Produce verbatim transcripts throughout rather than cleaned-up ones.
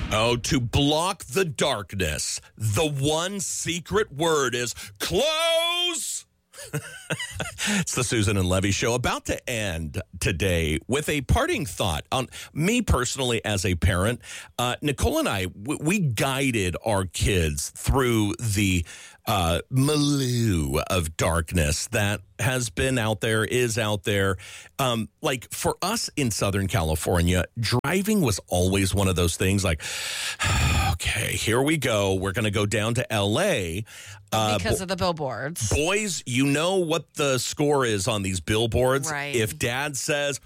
Oh, to block the darkness, the one secret word is close. It's the Susan and Levy Show, about to end today with a parting thought on me personally as a parent. Uh, Nicole and I, we, we guided our kids through the uh, milieu of darkness that has been out there, is out there. Um, like for us in Southern California, driving was always one of those things like, okay, here we go. We're going to go down to L A. Uh, because bo- of the billboards. Boys, you know what the score is on these billboards. Right. If dad says,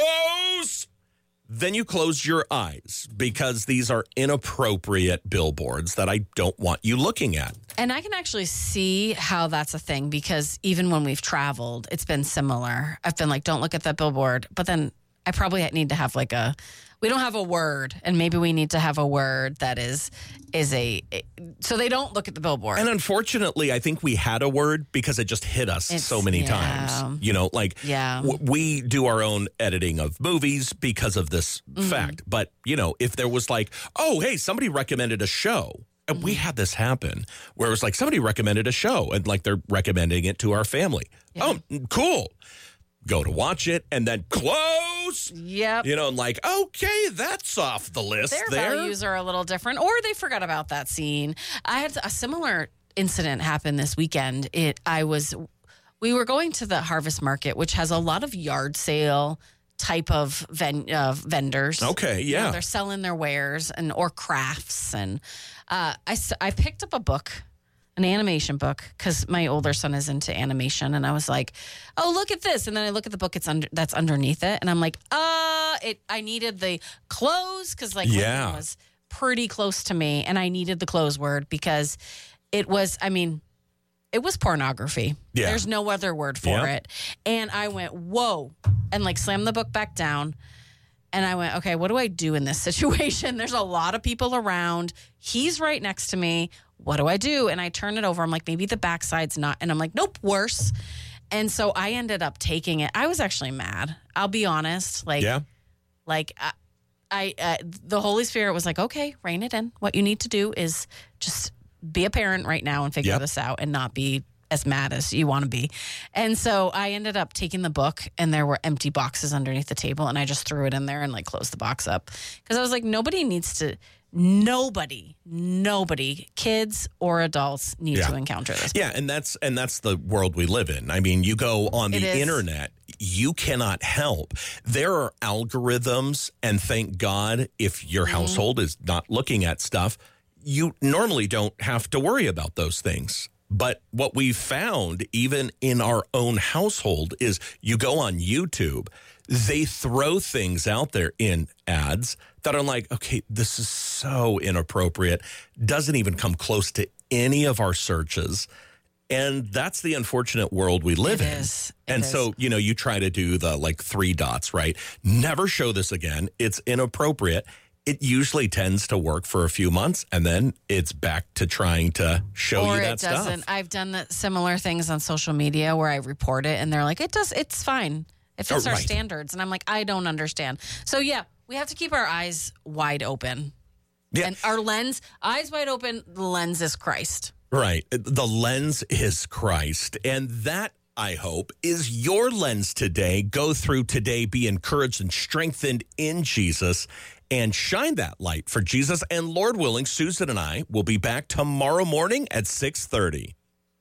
close, then you close your eyes because these are inappropriate billboards that I don't want you looking at. And I can actually see how that's a thing because even when we've traveled, it's been similar. I've been like, don't look at that billboard. But then I probably need to have like a, we don't have a word, and maybe we need to have a word that is, is a, so they don't look at the billboard. And unfortunately, I think we had a word because it just hit us It's, so many yeah. times. You know, like Yeah. w- we do our own editing of movies because of this Mm-hmm. fact. But, you know, if there was like, oh, hey, somebody recommended a show. And Mm-hmm. we had this happen where it was like somebody recommended a show and like they're recommending it to our family. Yeah. Oh, cool. Go to watch it and then close. Yep. You know, and like, okay, that's off the list Their there. values are a little different, or they forgot about that scene. I had a similar incident happen this weekend. It, I was, we were going to the Harvest Market, which has a lot of yard sale type of ven, uh, vendors. Okay, You know, yeah. they're selling their wares and or crafts, and uh, I s- I picked up a book. An animation book, because my older son is into animation, and I was like, "Oh, look at this!" And then I look at the book; it's under that's underneath it, and I'm like, "Uh, it." I needed the close because like Yeah. Lincoln was pretty close to me, and I needed the close word because it was. I mean, it was pornography. Yeah. There's no other word for Yeah. it, and I went, "Whoa!" and like slammed the book back down. And I went, okay, what do I do in this situation? There's a lot of people around. He's right next to me. What do I do? And I turn it over. I'm like, maybe the backside's not. And I'm like, nope, worse. And so I ended up taking it. I was actually mad. I'll be honest. Like, Yeah. like I, I uh, the Holy Spirit was like, okay, rein it in. What you need to do is just be a parent right now and figure Yep. this out and not be as mad as you want to be. And so I ended up taking the book, and there were empty boxes underneath the table, and I just threw it in there and like closed the box up because I was like, nobody needs to, nobody, nobody, kids or adults need Yeah. to encounter this. Yeah, and that's and that's the world we live in. I mean, you go on It the is. internet, you cannot help. There are algorithms, and thank God if your Mm-hmm. household is not looking at stuff, you normally don't have to worry about those things. But what we've found, even in our own household, is you go on YouTube, they throw things out there in ads that are like, okay, this is so inappropriate, doesn't even come close to any of our searches. And that's the unfortunate world we live It in. is. It And is. so, you know, you try to do the like three dots, right? Never show this again. It's inappropriate. It usually tends to work for a few months, and then it's back to trying to show Or you that it doesn't. stuff. I've done the similar things on social media where I report it and they're like, it does, it's fine. It fits Oh, our right. standards. And I'm like, I don't understand. So yeah, we have to keep our eyes wide open. Yeah. And our lens, eyes wide open, the lens is Christ. Right. The lens is Christ. And that, I hope, is your lens today. Go through today, be encouraged and strengthened in Jesus, and shine that light for Jesus. And Lord willing, Susan and I will be back tomorrow morning at six thirty.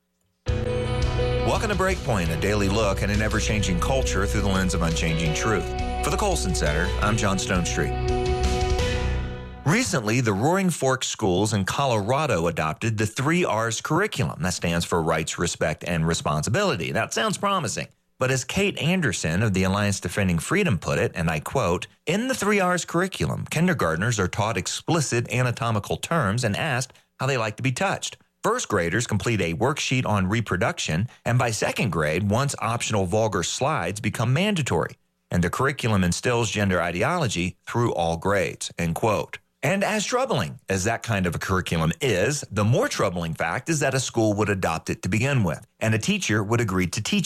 Welcome to Breakpoint, a daily look at an ever-changing culture through the lens of unchanging truth. For the Colson Center, I'm John Stone Street. Recently, the Roaring Fork schools in Colorado adopted the three R's curriculum. That stands for rights, respect, and responsibility. That sounds promising. But as Kate Anderson of the Alliance Defending Freedom put it, and I quote, in the three R's curriculum, kindergartners are taught explicit anatomical terms and asked how they like to be touched. First graders complete a worksheet on reproduction, and by second grade, once optional vulgar slides become mandatory. And the curriculum instills gender ideology through all grades, end quote. And as troubling as that kind of a curriculum is, the more troubling fact is that a school would adopt it to begin with, and a teacher would agree to teach it.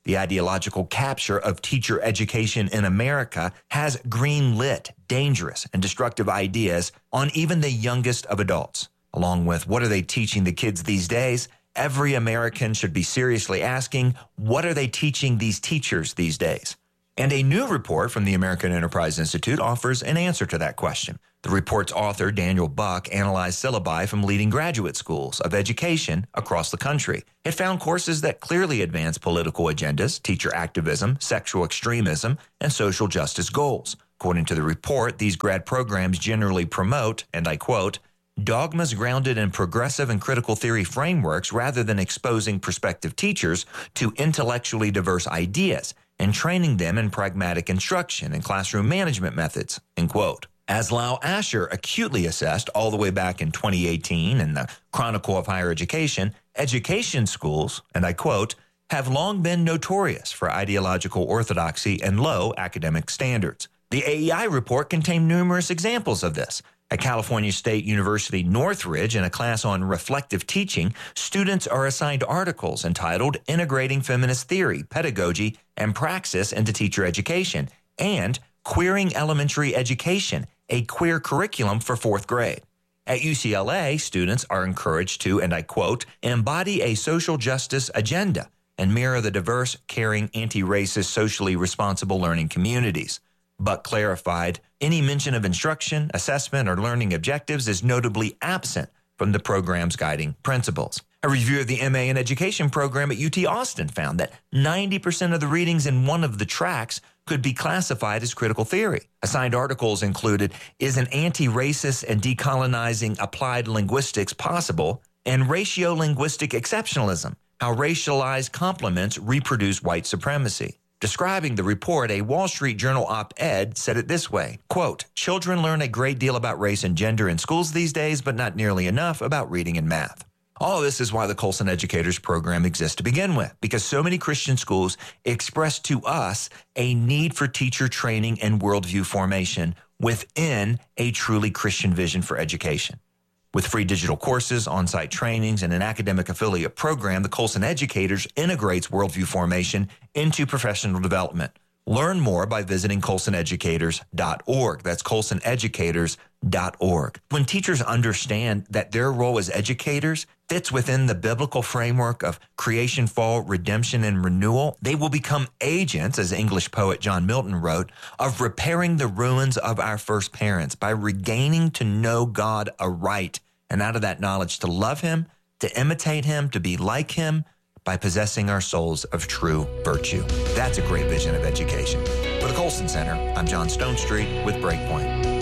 The ideological capture of teacher education in America has green-lit, dangerous, and destructive ideas on even the youngest of adults. Along with what are they teaching the kids these days, every American should be seriously asking, what are they teaching these teachers these days? And a new report from the American Enterprise Institute offers an answer to that question. The report's author, Daniel Buck, analyzed syllabi from leading graduate schools of education across the country. It found courses that clearly advance political agendas, teacher activism, sexual extremism, and social justice goals. According to the report, these grad programs generally promote, and I quote, dogmas grounded in progressive and critical theory frameworks rather than exposing prospective teachers to intellectually diverse ideas and training them in pragmatic instruction and classroom management methods, end quote. As Lau Asher acutely assessed all the way back in twenty eighteen in the Chronicle of Higher Education, education schools, and I quote, have long been notorious for ideological orthodoxy and low academic standards. The A E I report contained numerous examples of this. At California State University Northridge, in a class on reflective teaching, students are assigned articles entitled Integrating Feminist Theory, Pedagogy, and Praxis into Teacher Education and Queering Elementary Education, a queer curriculum for fourth grade. At U C L A, students are encouraged to, and I quote, embody a social justice agenda and mirror the diverse, caring, anti-racist, socially responsible learning communities. Buck clarified, any mention of instruction, assessment, or learning objectives is notably absent from the program's guiding principles. A review of the M A in Education program at U T Austin found that ninety percent of the readings in one of the tracks could be classified as critical theory. Assigned articles included, Is an Anti-Racist and Decolonizing Applied Linguistics Possible? And Ratio-Linguistic Exceptionalism, How Racialized Complements Reproduce White Supremacy. Describing the report, a Wall Street Journal op-ed said it this way, quote, children learn a great deal about race and gender in schools these days, but not nearly enough about reading and math. All of this is why the Colson Educators program exists to begin with, because so many Christian schools express to us a need for teacher training and worldview formation within a truly Christian vision for education. With free digital courses, on-site trainings, and an academic affiliate program, the Colson Educators integrates worldview formation into professional development. Learn more by visiting colson educators dot org. That's colson educators dot org. When teachers understand that their role as educators fits within the biblical framework of creation, fall, redemption, and renewal, they will become agents, as English poet John Milton wrote, of repairing the ruins of our first parents by regaining to know God aright, and out of that knowledge to love him, to imitate him, to be like him, by possessing our souls of true virtue. That's a great vision of education. For the Colson Center, I'm John Stonestreet with Breakpoint.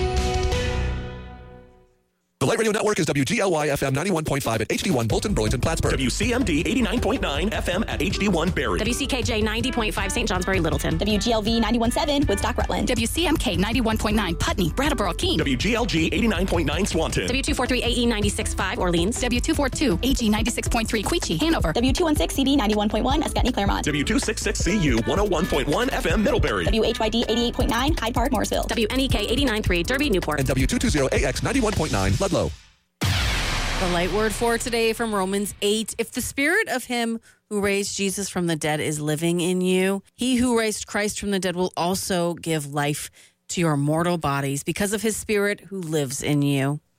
The Light Radio Network is W G L Y F M ninety-one point five at H D one Bolton, Burlington, Plattsburgh. W C M D eighty-nine point nine F M at H D one Barrie. W C K J ninety point five Saint Johnsbury, Littleton. W G L V ninety-one point seven Woodstock, Rutland. W C M K ninety-one point nine Putney, Brattleboro, Keene. W G L G eighty-nine point nine Swanton. W two forty-three A E ninety-six point five Orleans. W two forty-two A G ninety-six point three Queechee, Hanover. W two sixteen C B ninety-one point one Escutney, Claremont. W two sixty-six C U one oh one point one F M Middlebury. W H Y D eighty-eight point nine Hyde Park, Morrisville. W N E K eighty-nine point three Derby, Newport. And W two twenty A X ninety-one point nine Ludlow. The light word for today from Romans eight. If the spirit of him who raised Jesus from the dead is living in you, he who raised Christ from the dead will also give life to your mortal bodies because of his spirit who lives in you.